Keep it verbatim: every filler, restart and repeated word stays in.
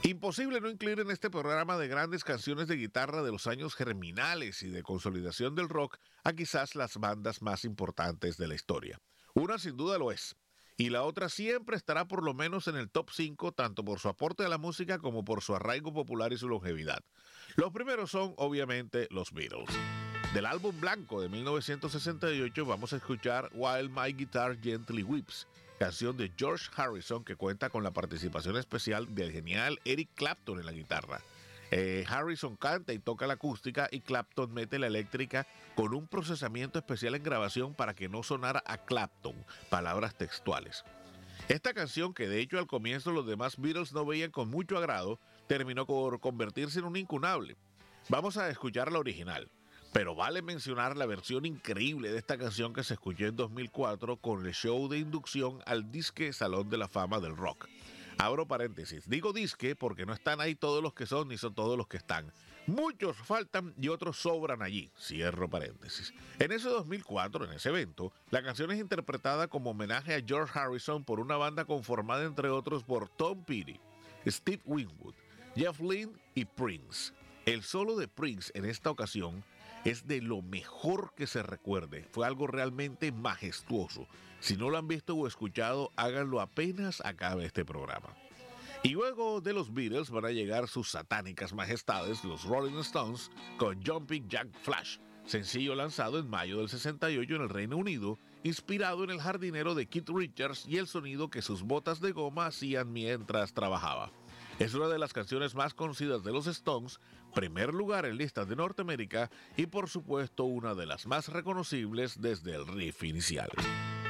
Imposible no incluir en este programa de grandes canciones de guitarra de los años germinales y de consolidación del rock a quizás las bandas más importantes de la historia. Una sin duda lo es, y la otra siempre estará por lo menos en el top cinco, tanto por su aporte a la música como por su arraigo popular y su longevidad. Los primeros son, obviamente, los Beatles. Del álbum blanco de mil novecientos sesenta y ocho vamos a escuchar While My Guitar Gently Weeps, canción de George Harrison que cuenta con la participación especial del genial Eric Clapton en la guitarra. Eh, Harrison canta y toca la acústica y Clapton mete la eléctrica con un procesamiento especial en grabación para que no sonara a Clapton, palabras textuales. Esta canción, que de hecho al comienzo los demás Beatles no veían con mucho agrado, terminó por convertirse en un incunable. Vamos a escuchar la original. Pero vale mencionar la versión increíble de esta canción que se escuchó en dos mil cuatro con el show de inducción al disque Salón de la Fama del Rock. Abro paréntesis, digo disque porque no están ahí todos los que son ni son todos los que están. Muchos faltan y otros sobran allí, cierro paréntesis. En ese dos mil cuatro, en ese evento, la canción es interpretada como homenaje a George Harrison por una banda conformada entre otros por Tom Petty, Steve Winwood, Jeff Lynne y Prince. El solo de Prince en esta ocasión es de lo mejor que se recuerde. Fue algo realmente majestuoso. Si no lo han visto o escuchado, háganlo apenas acabe este programa. Y luego de los Beatles van a llegar sus satánicas majestades, los Rolling Stones, con Jumping Jack Flash, sencillo lanzado en mayo del sesenta y ocho en el Reino Unido, inspirado en el jardinero de Keith Richards y el sonido que sus botas de goma hacían mientras trabajaba. Es una de las canciones más conocidas de los Stones, primer lugar en listas de Norteamérica y por supuesto una de las más reconocibles desde el riff inicial.